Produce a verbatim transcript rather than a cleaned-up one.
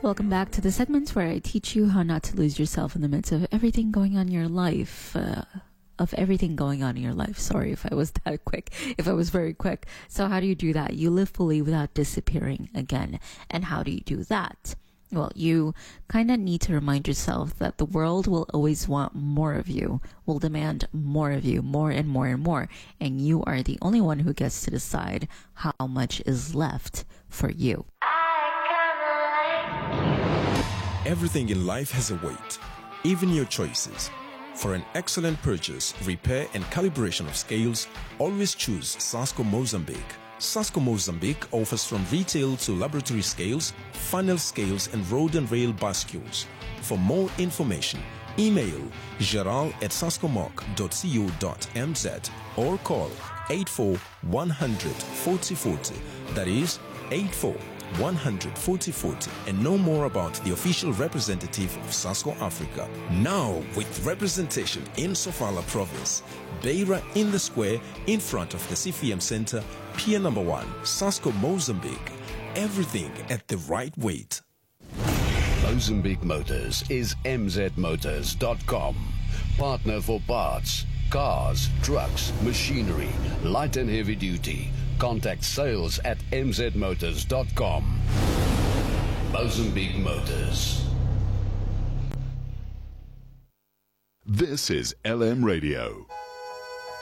Welcome back to the segments where I teach you how not to lose yourself in the midst of everything going on in your life. Uh, of everything going on in your life. Sorry if I was that quick, if I was very quick. So how do you do that? You live fully without disappearing again. And how do you do that? Well, you kind of need to remind yourself that the world will always want more of you, will demand more of you, more and more and more. And you are the only one who gets to decide how much is left for you. Everything in life has a weight, even your choices. For an excellent purchase, repair and calibration of scales, always choose Sasco Mozambique. Sasco Mozambique offers from retail to laboratory scales, funnel scales and road and rail bascules. For more information, email geral at sascomoc dot co dot m z or call eight four one hundred forty forty. That is eight four one hundred forty forty, and know more about the official representative of Sasco Africa. Now with representation in Sofala province, Beira in the square in front of the C F M Center, Pier number one, Sasco Mozambique. Everything at the right weight. Mozambique Motors is m z motors dot com. Partner for parts, cars, trucks, machinery, light and heavy duty. Contact sales at m z motors dot com. Mozambique Motors. This is L M Radio.